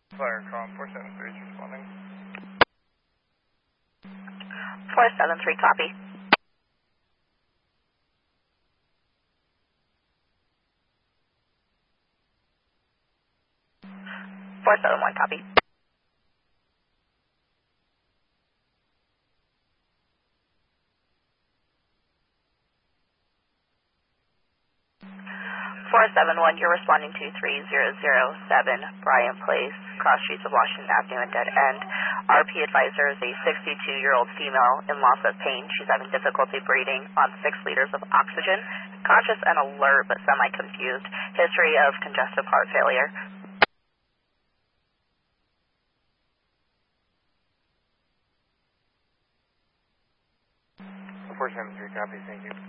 Flyer calm 473 is responding. 473, copy. 471, copy. 471, you're responding to 3007 Bryant Place, cross streets of Washington Avenue and dead end. RP advisor is a 62-year-old female in loss of pain. She's having difficulty breathing on 6 liters of oxygen. Conscious and alert but semi-confused. History of congestive heart failure. 473, copy, thank you.